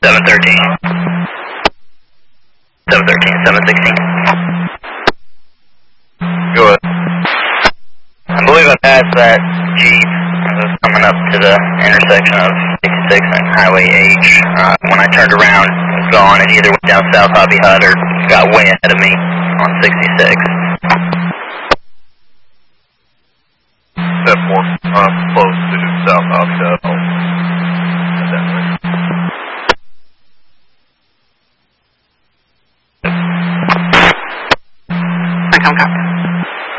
713. 713, 716. Go ahead. I believe I passed that Jeep. I was coming up to the intersection of 66 and Highway H. When I turned around, it was gone. It either went down South Hobby Hut or got way ahead of me on 66. Step 4, close to South Hobby Hut. I come copy.